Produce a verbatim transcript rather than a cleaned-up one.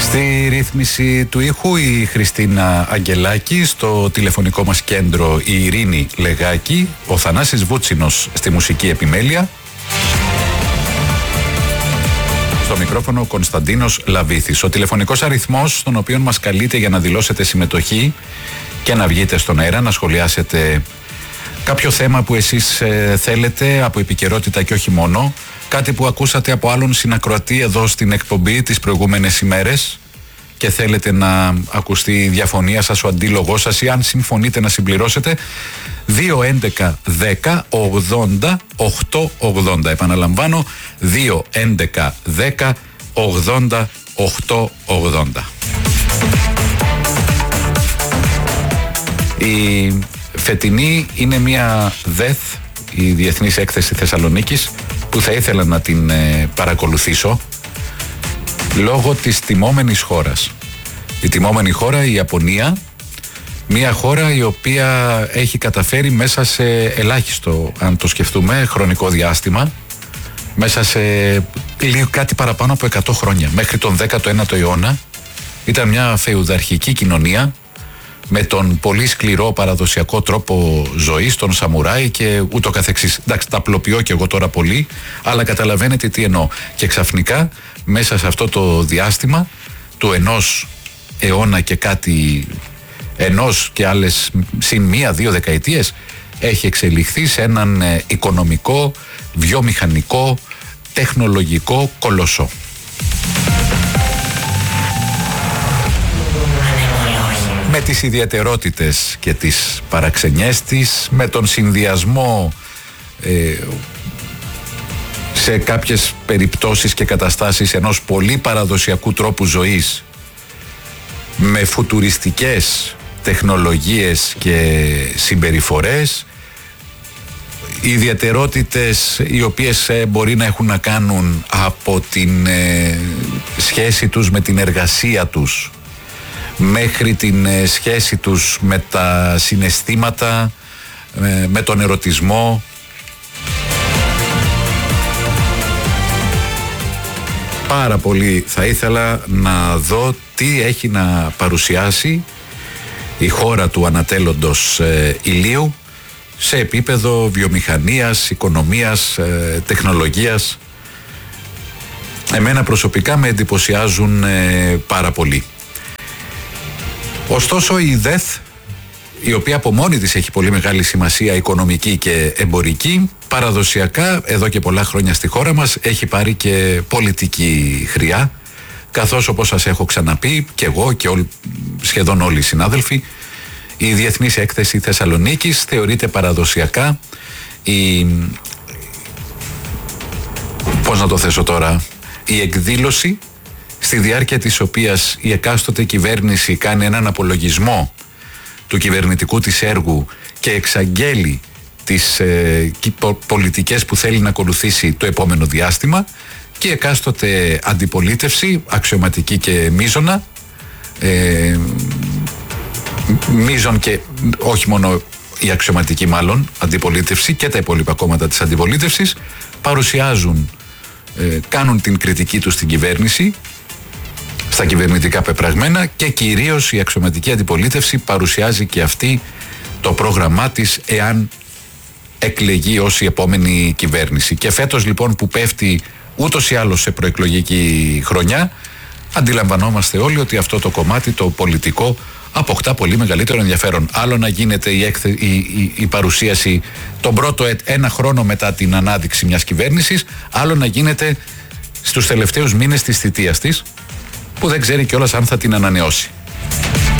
Στη ρύθμιση του ήχου η Χριστίνα Αγγελάκη, στο τηλεφωνικό μας κέντρο η Ειρήνη Λεγάκη, ο Θανάσης Βούτσινος στη μουσική επιμέλεια, στο μικρόφωνο ο Κωνσταντίνος Λαβίθης. Ο τηλεφωνικός αριθμός στον οποίο μας καλείτε για να δηλώσετε συμμετοχή και να βγείτε στον αέρα, να σχολιάσετε κάποιο θέμα που εσείς ε, θέλετε από επικαιρότητα και όχι μόνο, κάτι που ακούσατε από άλλον συνακροατή εδώ στην εκπομπή τις προηγούμενες ημέρες και θέλετε να ακουστεί η διαφωνία σας, ο αντίλογός σας, ή αν συμφωνείτε να συμπληρώσετε. Δύο έντεκα δέκα ογδόντα οκτώ ογδόντα. Επαναλαμβάνω, δύο έντεκα δέκα ογδόντα οκτώ ογδόντα. Η φετινή είναι μια ΔΕΘ, η Διεθνής Έκθεση Θεσσαλονίκης, που θα ήθελα να την ε, παρακολουθήσω λόγω της τιμόμενης χώρας. Η τιμόμενη χώρα, η Ιαπωνία, μια χώρα η οποία έχει καταφέρει μέσα σε ελάχιστο, αν το σκεφτούμε, χρονικό διάστημα, μέσα σε λίγο κάτι παραπάνω από εκατό χρόνια, μέχρι τον δέκατο ένατο αιώνα, ήταν μια φεουδαρχική κοινωνία με τον πολύ σκληρό παραδοσιακό τρόπο ζωής, τον σαμουράι και ούτω καθεξής. Εντάξει, τα απλοποιώ και εγώ τώρα πολύ, αλλά καταλαβαίνετε τι εννοώ. Και ξαφνικά, μέσα σε αυτό το διάστημα του ενός αιώνα και κάτι, ενός και άλλες συν μία-δύο δεκαετίες, έχει εξελιχθεί σε έναν ε, οικονομικό, βιομηχανικό, τεχνολογικό κολοσσό. Με τις ιδιαιτερότητες και τις παραξενιές της, με τον συνδυασμό ε, σε κάποιες περιπτώσεις και καταστάσεις ενός πολύ παραδοσιακού τρόπου ζωής με φουτουριστικές τεχνολογίες και συμπεριφορές, ιδιαιτερότητες οι οποίες ε, μπορεί να έχουν να κάνουν από την ε, σχέση τους με την εργασία τους μέχρι την ε, σχέση τους με τα συναισθήματα, ε, με τον ερωτισμό. Πάρα πολύ θα ήθελα να δω τι έχει να παρουσιάσει η χώρα του ανατέλλοντος ε, ηλίου σε επίπεδο βιομηχανίας, οικονομίας, ε, τεχνολογίας. Εμένα προσωπικά με εντυπωσιάζουν ε, πάρα πολύ. Ωστόσο η ΔΕΘ, η οποία από μόνη της έχει πολύ μεγάλη σημασία οικονομική και εμπορική, παραδοσιακά εδώ και πολλά χρόνια στη χώρα μας έχει πάρει και πολιτική χρειά, καθώς, όπως σας έχω ξαναπεί και εγώ και όλ, σχεδόν όλοι οι συνάδελφοι, η Διεθνής Έκθεση Θεσσαλονίκης θεωρείται παραδοσιακά η, πώς να το θέσω τώρα, η εκδήλωση στη διάρκεια της οποίας η εκάστοτε κυβέρνηση κάνει έναν απολογισμό του κυβερνητικού της έργου και εξαγγέλει τις ε, πολιτικές που θέλει να ακολουθήσει το επόμενο διάστημα, και η εκάστοτε αντιπολίτευση, αξιωματική και μείζωνα, ε, μείζων και όχι μόνο η αξιωματική μάλλον αντιπολίτευση και τα υπόλοιπα κόμματα της αντιπολίτευσης, παρουσιάζουν, ε, κάνουν την κριτική τους στην κυβέρνηση, στα κυβερνητικά πεπραγμένα, και κυρίως η αξιωματική αντιπολίτευση παρουσιάζει και αυτή το πρόγραμμά της εάν εκλεγεί ως η επόμενη κυβέρνηση. Και φέτος λοιπόν, που πέφτει ούτως ή άλλως σε προεκλογική χρονιά, αντιλαμβανόμαστε όλοι ότι αυτό το κομμάτι, το πολιτικό, αποκτά πολύ μεγαλύτερο ενδιαφέρον. Άλλο να γίνεται η, έκθε, η, η, η παρουσίαση τον πρώτο ένα χρόνο μετά την ανάδειξη μιας κυβέρνησης, άλλο να γίνεται στους τελευταίους μήνες της θητείας της, που δεν ξέρει κιόλας αν θα την ανανεώσει.